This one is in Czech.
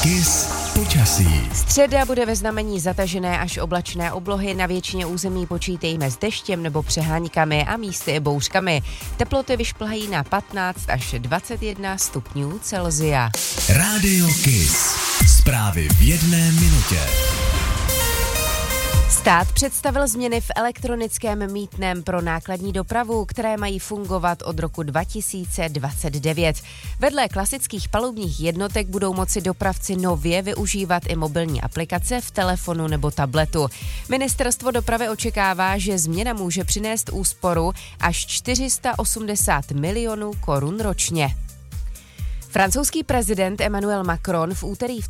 KIS počasí. Středa bude ve znamení zatažené až oblačné oblohy, na většině území počítejme s deštěm nebo přeháňkami a místy i bouřkami. Teploty vyšplhají na 15 až 21 stupňů Celsia. Rádio KIS. Zprávy v 1 minutě. Stát představil změny v elektronickém mýtném pro nákladní dopravu, které mají fungovat od roku 2029. Vedle klasických palubních jednotek budou moci dopravci nově využívat i mobilní aplikace v telefonu nebo tabletu. Ministerstvo dopravy očekává, že změna může přinést úsporu až 480 milionů korun ročně. Francouzský prezident Emmanuel Macron v úterý v